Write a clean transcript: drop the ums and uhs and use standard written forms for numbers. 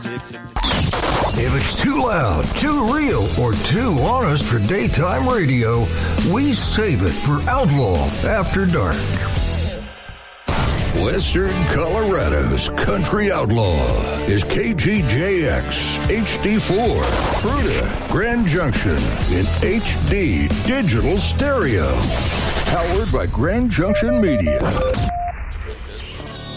If it's too loud, too real, or too honest for daytime radio, we save it for Outlaw After Dark. Western Colorado's Country Outlaw is KGJX HD4, Fruita, Grand Junction in HD digital stereo. Powered by Grand Junction Media.